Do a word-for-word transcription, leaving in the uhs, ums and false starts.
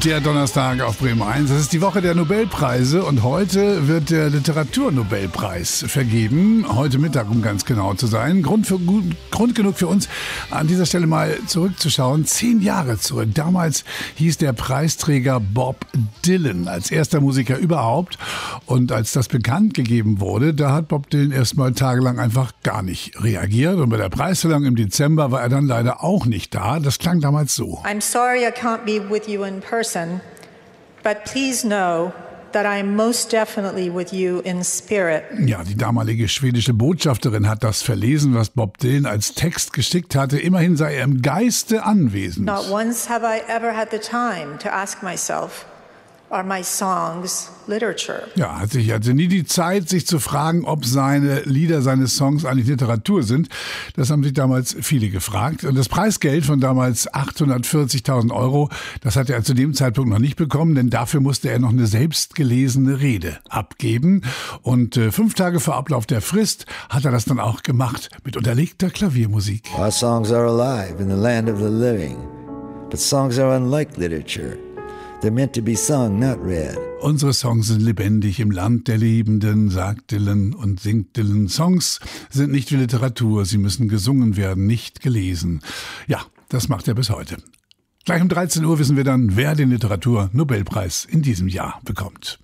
Der Donnerstag auf Bremen eins. Das ist die Woche der Nobelpreise und heute wird der Literaturnobelpreis vergeben. Heute Mittag, um ganz genau zu sein. Grund, für, Grund genug für uns, an dieser Stelle mal zurückzuschauen. Zehn Jahre zurück. Damals hieß der Preisträger Bob Dylan als erster Musiker überhaupt. Und als das bekannt gegeben wurde, da hat Bob Dylan erstmal tagelang einfach gar nicht reagiert. Und bei der Preisverleihung im Dezember war er dann leider auch nicht da. Das klang damals so. I'm sorry I can't be with you in person. But please know that I am most definitely with you in spirit. Ja, die damalige schwedische Botschafterin hat das verlesen, was Bob Dylan als Text geschickt hatte. Immerhin sei er im Geiste anwesend. Not once have I ever had the time to ask myself, are my songs literature? Ja, hatte ich hatte nie die Zeit, sich zu fragen, ob seine Lieder, seine Songs eigentlich Literatur sind. Das haben sich damals viele gefragt. Und das Preisgeld von damals achthundertvierzigtausend Euro, das hatte er zu dem Zeitpunkt noch nicht bekommen, denn dafür musste er noch eine selbstgelesene Rede abgeben. Und äh, fünf Tage vor Ablauf der Frist hat er das dann auch gemacht mit unterlegter Klaviermusik. Our songs are alive in the land of the living, but songs are unlike literature. They're meant to be sung, not read. Unsere Songs sind lebendig im Land der Lebenden, sagt Dylan und singt Dylan. Songs sind nicht wie Literatur, sie müssen gesungen werden, nicht gelesen. Ja, das macht er bis heute. Gleich um dreizehn Uhr wissen wir dann, wer den Literatur-Nobelpreis in diesem Jahr bekommt.